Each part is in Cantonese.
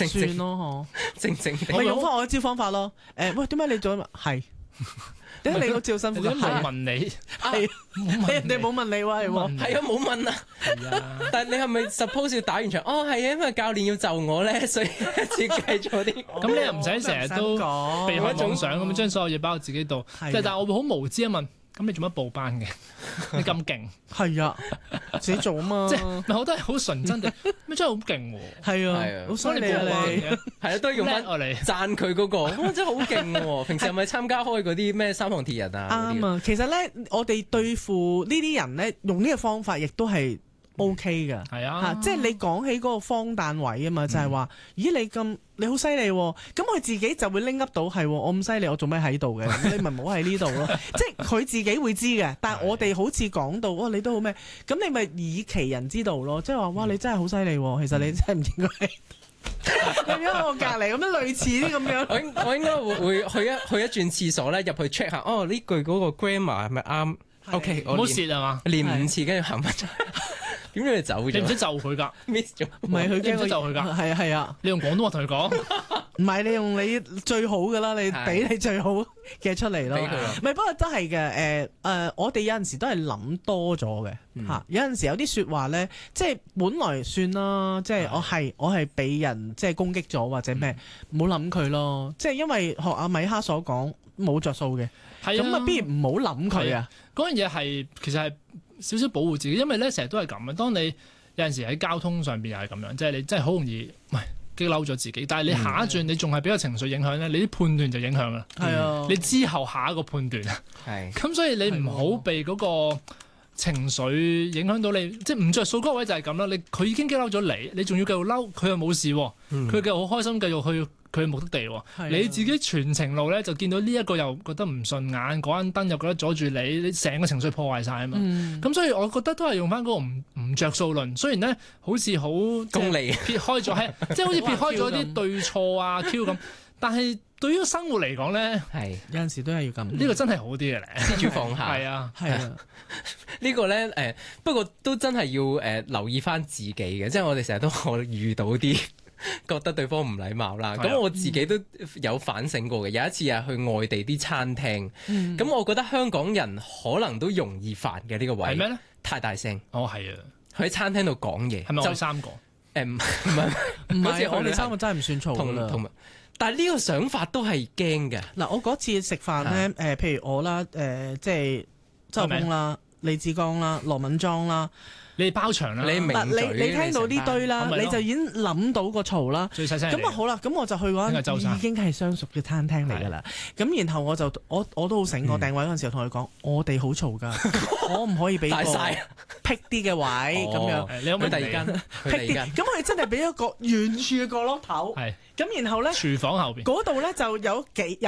算咯， 靜靜地。 咪用翻我一招方法咯。喂，點解你做係？點解你個招辛苦？ 你都冇問你， 係人哋冇問你喎， 係啊，冇問啊。但係你係咪 suppose 要打完場？哦，係啊，因為教練要就我咧，所以設計咗啲。 咁你又唔使成日都避開夢想咁樣將所有嘢擺到自己度。但係我會好無知咁問。咁你做乜報班嘅？你咁勁？ 係啊，自己做啊嘛。 即係我都係好純真地，咩真係好勁喎。 係啊，好犀利啊你。 係啊，都係用翻我嚟讚佢嗰個。哇，真係好勁喎！平時係咪參加開嗰啲咩三項鐵人啊？ 啱啊，其實咧，我哋對付呢啲人咧，用呢個方法亦都係 OK 㗎。 係啊， 即係你講起嗰個荒誕位啊嘛，就係話，咦你好犀利喎，咁佢自己就會拎 up 到係，我咁犀利，我做咩喺度嘅？你咪唔好喺呢度咯。即係佢自己會知嘅，但係我哋好似講到，哇你都好咩？咁你咪以其人之道咯，即係話，哇你真係好犀利喎，其實你真係唔應該係你喺我隔離咁樣類似啲咁樣。 我應該會去一轉廁所咧，入去 check 下，哦呢句嗰個 grammar 係咪啱 ？OK， 我唔好蝕係嘛？ 練5次，跟住行翻出。點解你走咗？ 你唔使就佢㗎 ，miss 咗。 唔係佢驚我就佢㗎。 係啊。 你用廣東話同佢講。 唔係你用你最好㗎啦，你俾你最好嘅出嚟咯。唔係不過真係嘅，我哋有陣時都係諗多咗嘅嚇。有陣時有啲説話咧，即係本來算啦，即係我係俾人即係攻擊咗或者咩，唔好諗佢咯。即係因為學阿米哈所講冇着數嘅，咁啊，不如唔好諗佢啊。 嗰樣嘢係其實係少少保護自己，因為咧成日都係咁嘅。當你有陣時喺交通上邊又係咁樣，即係你真係好容易激嬲咗自己。但係你下一轉你仲係俾個情緒影響咧，你啲判斷就影響啦。 係啊， 你之後下一個判斷係咁，所以你唔好被嗰個情緒影響到你，即係唔着數嗰位就係咁啦。佢已經激嬲咗你，你仲要繼續嬲，佢又冇事，佢繼續好開心，繼續去佢嘅目的地喎。你自己全程路咧就見到呢一個又覺得唔順眼，嗰盞燈又覺得阻住你，你成個情緒破壞晒啊嘛。咁所以我覺得都係用翻嗰個唔着數論。雖然咧好似好功利撇開咗，即係好似撇開咗啲對錯啊 Q 咁，但係對於生活嚟講咧， 係有陣時都係要咁。 呢個真係好啲嘅咧， 知處放下。 係啊， 係啊。 呢個咧不過都真係要留意翻自己嘅，即係我哋成日都我遇到啲覺得對方唔禮貌啦。咁我自己都有反省過嘅。有一次啊，去外地啲餐廳，咁我覺得香港人可能都容易煩嘅呢個位。 係咩咧？ 太大聲。 哦，係啊。 喺餐廳度講嘢。係咪我哋3個？ 唔係， 我哋3個真係唔算嘈㗎啦。 同但係呢個想法都係驚嘅。 嗱，我嗰次食飯咧，譬如我啦，即係周公啦、李志剛啦、羅敏莊啦。 你包場啦， 你明嘴， 你聽到呢堆啦，你就已經諗到個嘈啦。 最細聲。 咁啊好啦，咁我就去嗰間已經係相熟嘅餐廳嚟㗎啦。咁然後我都好醒，我訂位嗰陣時候同佢講，我哋好嘈㗎，我唔可以俾個僻啲嘅位咁樣。 你有冇第二間？ 僻啲。咁佢真係俾一個遠處嘅角落頭。係。咁然後咧， 廚房後邊嗰度咧就有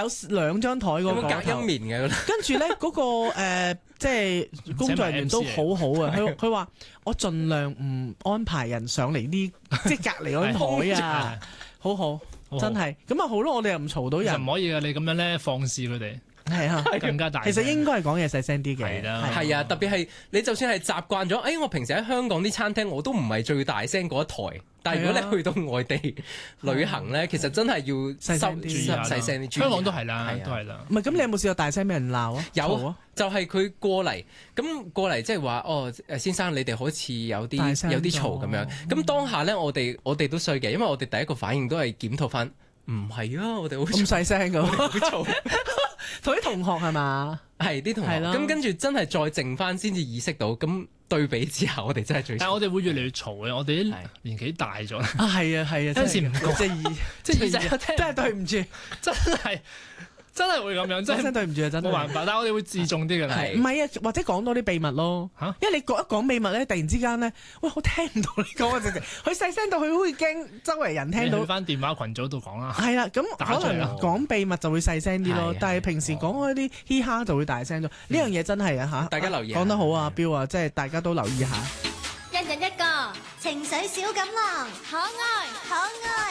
2張台嗰個隔音棉嘅。 跟住咧嗰個即係工作人員都好好啊！佢話我盡量唔安排人上嚟呢，即係隔離嗰台啊，好好真係咁啊好咯！我哋又唔嘈到人， 唔可以㗎！你咁樣咧放肆佢哋。 係啊， 更加大。 其實應該係講嘢細聲啲嘅。 係啊，特別係你就算係習慣咗，我平時喺香港啲餐廳我都唔係最大聲嗰一台，但係如果你去到外地旅行咧，其實真係要細聲啲。 香港都係啦，都係啦。 唔係咁，你有冇試過大聲俾人鬧啊？ 有啊，就係佢過嚟即係話先生你哋好似有啲嘈咁樣。咁當下咧，我哋都衰嘅，因為我哋第一個反應都係檢討翻，唔係啊，我哋好咁細聲㗎， 好嘈。 同啲同學係嘛？ 係啲同學，咁跟住真係再靜翻先至意識到，咁對比之下，我哋真係最嘈。 但係我哋會越嚟越嘈嘅，我哋啲年紀大咗。 係啊，有陣時唔覺，即係耳仔聽， 真係對唔住， 真係會咁樣，真係對唔住啊！真係冇辦法，但係我哋會自重啲嘅啦。 唔係啊，或者講多啲秘密咯。因為你一講秘密咧，突然之間咧，喂，我聽唔到你講啊！直情佢細聲到佢好似驚周圍人聽到。 去翻電話群組度講啦。 係啦，咁可能講秘密就會細聲啲咯，但係平時講開啲嘻哈就會大聲咗。呢樣嘢真係啊嚇！ 大家留意。 講得好啊，彪啊，即係大家都留意下。 一人一個情緒小錦囊，可愛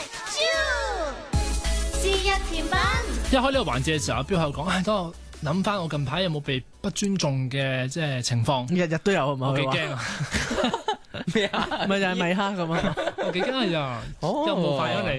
豬，是日甜品。 一開呢個環節嘅時候，阿彪喺度講，等我諗翻我近排有冇被不尊重嘅即係情況。 日日都有係嘛？ 我幾驚啊！ 咩啊？ 咪就係米哈咁啊！ 我幾驚啊！又冇快咗你。